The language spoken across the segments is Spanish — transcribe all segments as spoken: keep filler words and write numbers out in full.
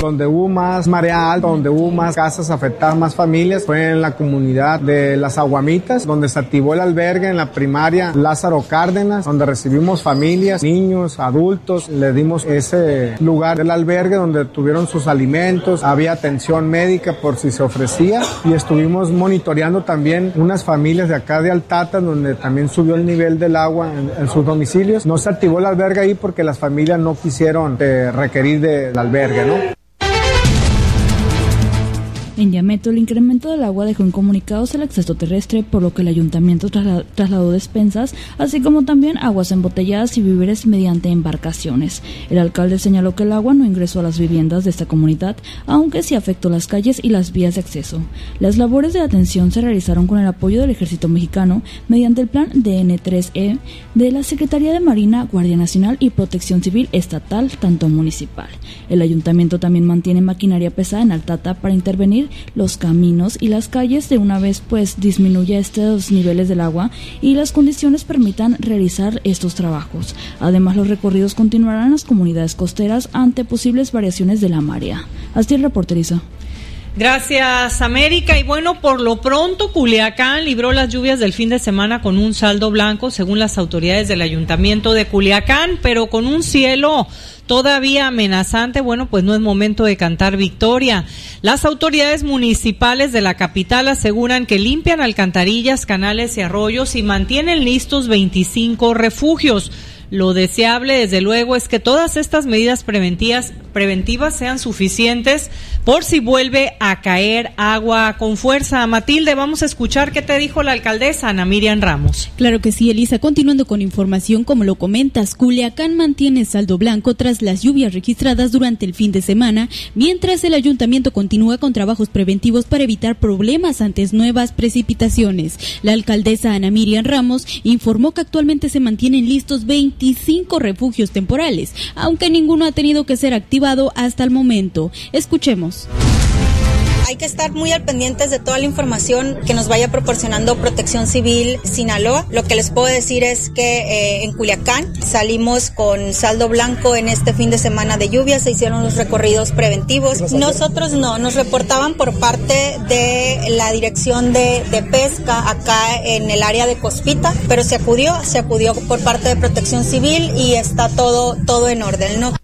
donde hubo más marea alta, donde hubo más casas afectadas, más familias, fue en la comunidad de Las Aguamitas, donde se activó el albergue en la primaria Lázaro Cárdenas, donde recibimos familias, niños, adultos, le dimos ese lugar del albergue donde tuvieron sus alimentos, había atención médica por si se ofrecía, y estuvimos monitoreando también unas familias de acá de Altata, donde también subió el nivel del agua en, en sus domicilios. No se activó el albergue ahí porque las familias no quisieron eh, requerir del albergue, ¿no? En Yameto, el incremento del agua dejó incomunicados el acceso terrestre, por lo que el ayuntamiento trasla- trasladó despensas, así como también aguas embotelladas y víveres mediante embarcaciones. El alcalde señaló que el agua no ingresó a las viviendas de esta comunidad, aunque sí afectó las calles y las vías de acceso. Las labores de atención se realizaron con el apoyo del Ejército Mexicano mediante el plan D N tres E de la Secretaría de Marina, Guardia Nacional y Protección Civil Estatal, tanto municipal. El ayuntamiento también mantiene maquinaria pesada en Altata para intervenir los caminos y las calles de una vez pues disminuya estos niveles del agua y las condiciones permitan realizar estos trabajos. Además, los recorridos continuarán en las comunidades costeras ante posibles variaciones de la marea. Así el reporteriza. Gracias, América. Y bueno, por lo pronto, Culiacán libró las lluvias del fin de semana con un saldo blanco, según las autoridades del Ayuntamiento de Culiacán, pero con un cielo todavía amenazante. Bueno, pues no es momento de cantar victoria. Las autoridades municipales de la capital aseguran que limpian alcantarillas, canales y arroyos y mantienen listos veinticinco refugios. Lo deseable, desde luego, es que todas estas medidas preventivas, preventivas sean suficientes por si vuelve a caer agua con fuerza. Matilde, vamos a escuchar qué te dijo la alcaldesa Ana Miriam Ramos. Claro que sí, Elisa. Continuando con información, como lo comentas, Culiacán mantiene saldo blanco tras las lluvias registradas durante el fin de semana, mientras el ayuntamiento continúa con trabajos preventivos para evitar problemas ante nuevas precipitaciones. La alcaldesa Ana Miriam Ramos informó que actualmente se mantienen listos veinticinco refugios temporales, aunque ninguno ha tenido que ser activado hasta el momento. Escuchemos. Hay que estar muy al pendientes de toda la información que nos vaya proporcionando Protección Civil Sinaloa. Lo que les puedo decir es que eh, en Culiacán salimos con saldo blanco en este fin de semana de lluvia, se hicieron los recorridos preventivos. Nosotros no, nos reportaban por parte de la Dirección de, de Pesca acá en el área de Cospita, pero se acudió, se acudió por parte de Protección Civil y está todo, todo en orden, ¿no?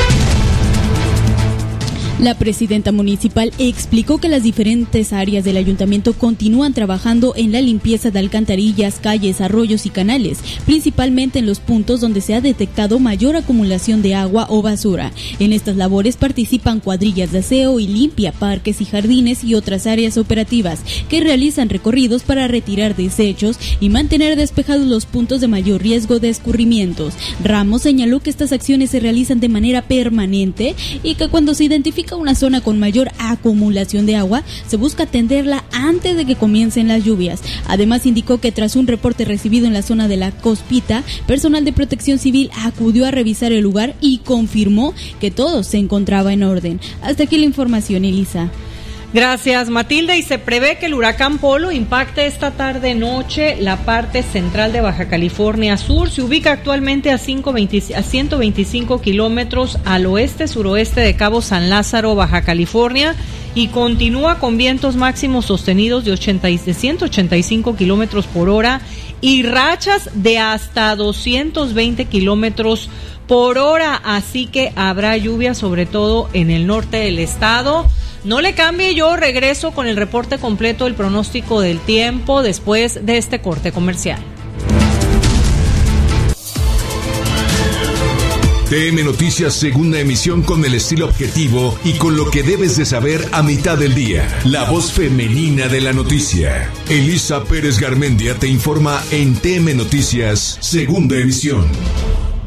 La presidenta municipal explicó que las diferentes áreas del ayuntamiento continúan trabajando en la limpieza de alcantarillas, calles, arroyos y canales, principalmente en los puntos donde se ha detectado mayor acumulación de agua o basura. En estas labores participan cuadrillas de aseo y limpia, parques y jardines y otras áreas operativas que realizan recorridos para retirar desechos y mantener despejados los puntos de mayor riesgo de escurrimientos. Ramos señaló que estas acciones se realizan de manera permanente y que cuando se identifica una zona con mayor acumulación de agua, se busca atenderla antes de que comiencen las lluvias. Además, indicó que tras un reporte recibido en la zona de la Cospita, personal de Protección Civil acudió a revisar el lugar y confirmó que todo se encontraba en orden. Hasta aquí la información, Elisa. Gracias, Matilde. Y se prevé que el huracán Polo impacte esta tarde-noche la parte central de Baja California Sur. Se ubica actualmente a, ciento veinticinco kilómetros al oeste-suroeste de Cabo San Lázaro, Baja California, y continúa con vientos máximos sostenidos de, ochenta, de ciento ochenta y cinco kilómetros por hora y rachas de hasta doscientos veinte kilómetros por hora. Así que habrá lluvia, sobre todo en el norte del estado. No le cambie, yo regreso con el reporte completo del pronóstico del tiempo después de este corte comercial. T M Noticias, segunda emisión, con el estilo objetivo y con lo que debes de saber a mitad del día. La voz femenina de la noticia. Elisa Pérez Garmendia te informa en T M Noticias, segunda emisión.